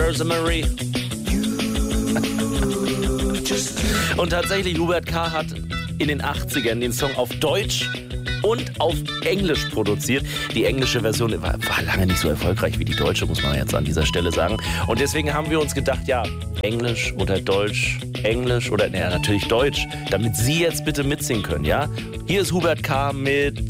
Rosemary. Und tatsächlich, Hubert K. hat in den 80ern den Song auf Deutsch und auf Englisch produziert. Die englische Version war lange nicht so erfolgreich wie die deutsche, muss man jetzt an dieser Stelle sagen. Und deswegen haben wir uns gedacht, ja, Englisch oder Deutsch, Englisch oder, naja, natürlich Deutsch, damit Sie jetzt bitte mitsingen können, ja? Hier ist Hubert K. mit